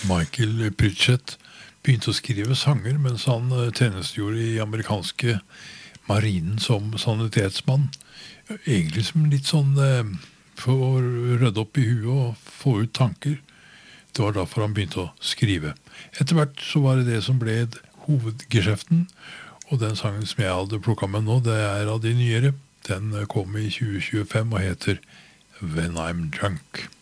Michael Pritchett begynte å skrive sanger mens han tjenestegjorde i amerikanske marinen som sanitetsmann. Egentlig som litt sånn for å rydde opp i huet og få ut tanker. Det var derfor han begynte å skrive. Etter hvert så var det som ble hovedgeskjeften, og den sangen som jeg hadde plukket med nå, det av de nyere. Den kom i 2025 og heter When I'm Drunk.